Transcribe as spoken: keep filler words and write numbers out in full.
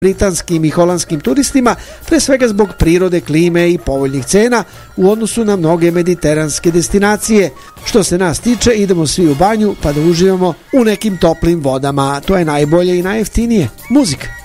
britanskim i holandskim turistima, pre svega zbog prirode, klime i povoljnih cena u odnosu na mnoge mediteranske destinacije. Što se nas tiče, idemo svi u banju pa da uživamo u nekim toplim vodama. To je najbolje i najjeftinije. Muzika.